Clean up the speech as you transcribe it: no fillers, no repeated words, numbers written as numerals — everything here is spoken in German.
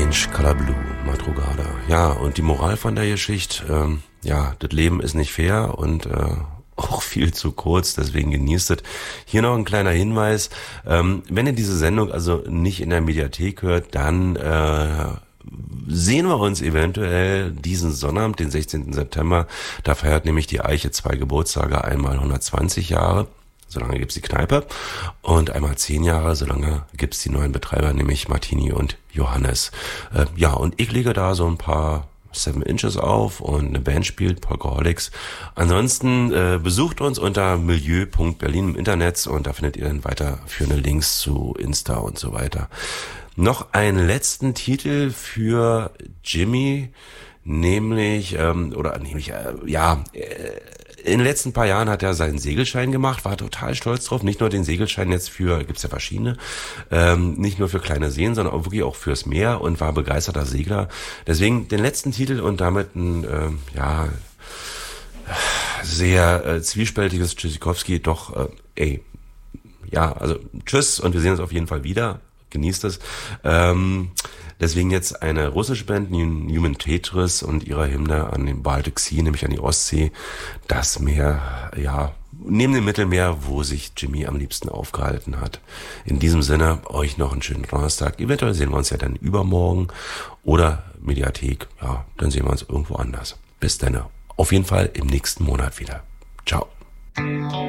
Change Color Blue, Madrugada. Ja, und die Moral von der Geschichte, das Leben ist nicht fair und auch viel zu kurz, deswegen genießt es. Hier noch ein kleiner Hinweis, wenn ihr diese Sendung also nicht in der Mediathek hört, dann sehen wir uns eventuell diesen Sonnabend, den 16. September. Da feiert nämlich die Eiche 2 Geburtstage, einmal 120 Jahre. Solange gibt's die Kneipe, und einmal 10 Jahre, solange gibt's die neuen Betreiber, nämlich Martini und Johannes. Und ich lege da so ein paar 7 Inches auf und eine Band spielt, Parkaholics. Ansonsten besucht uns unter milieu.berlin im Internet und da findet ihr dann weiterführende Links zu Insta und so weiter. Noch einen letzten Titel für Jimmy, nämlich in den letzten paar Jahren hat er seinen Segelschein gemacht, war total stolz drauf. Nicht nur den Segelschein jetzt gibt's ja verschiedene, nicht nur für kleine Seen, sondern auch wirklich auch fürs Meer, und war begeisterter Segler. Deswegen den letzten Titel und damit ein, sehr zwiespältiges Tschüssikowski. Doch, also tschüss, und wir sehen uns auf jeden Fall wieder. Genießt es. Deswegen jetzt eine russische Band, Human Tetris, und ihrer Hymne an den Baltic Sea, nämlich an die Ostsee, das Meer, neben dem Mittelmeer, wo sich Jimmy am liebsten aufgehalten hat. In diesem Sinne, euch noch einen schönen Donnerstag. Eventuell sehen wir uns ja dann übermorgen oder Mediathek. Ja, dann sehen wir uns irgendwo anders. Bis dann. Auf jeden Fall im nächsten Monat wieder. Ciao.